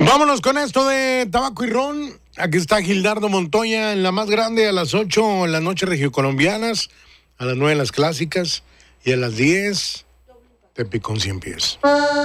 Vámonos con esto de tabaco y ron. Aquí está Gildardo Montoya en la más grande a las 8 en las noches regiocolombianas, a las 9 las clásicas y a las 10 Tepi con 100 pies.